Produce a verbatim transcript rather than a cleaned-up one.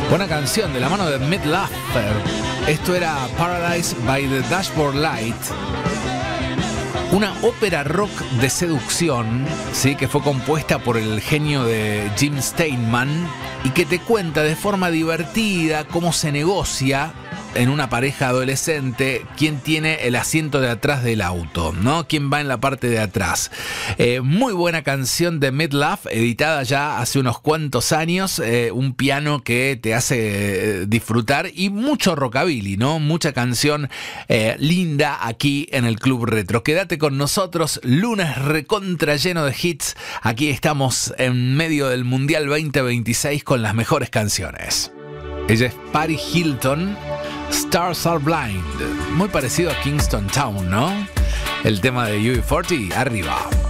Buena canción de la mano de Midlove. Esto era Paradise by the Dashboard Light, una ópera rock de seducción, ¿sí?, que fue compuesta por el genio de Jim Steinman y que te cuenta de forma divertida cómo se negocia en una pareja adolescente quién tiene el asiento de atrás del auto, ¿no? Quién va en la parte de atrás. Eh, muy buena canción de Midlove, editada ya hace unos cuantos años, eh, un piano que te hace disfrutar y mucho rockabilly, ¿no? Mucha canción eh, linda aquí en el Club Retro. Quédate con nosotros, lunes recontra lleno de hits. Aquí estamos en medio del Mundial veinte veintiséis con las mejores canciones. Ella es Paris Hilton. Stars Are Blind, muy parecido a Kingston Town, ¿no? El tema de U B cuarenta, arriba.